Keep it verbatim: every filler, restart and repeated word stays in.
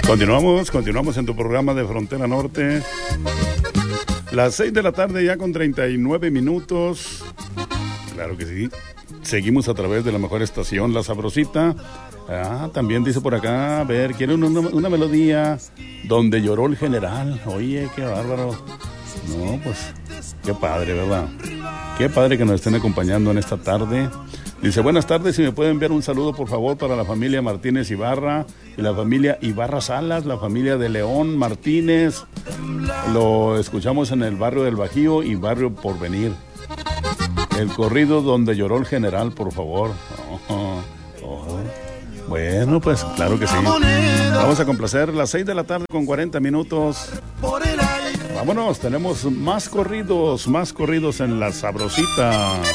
Continuamos, continuamos en tu programa de Frontera Norte. Las seis de la tarde ya con treinta y nueve minutos. Claro que sí. Seguimos a través de la mejor estación, La Sabrosita. Ah, también dice por acá, a ver, quiere una, una melodía donde lloró el general. Oye, qué bárbaro. No, pues, qué padre, ¿verdad? Qué padre que nos estén acompañando en esta tarde. Dice, buenas tardes, si me pueden enviar un saludo, por favor, para la familia Martínez Ibarra y la familia Ibarra Salas, la familia de León Martínez. Lo escuchamos en el barrio del Bajío y barrio Porvenir. El corrido donde lloró el general, por favor. Oh, oh. Bueno, pues claro que sí. Vamos a complacer las seis de la tarde con cuarenta minutos. Vámonos, tenemos más corridos, más corridos en La Sabrosita.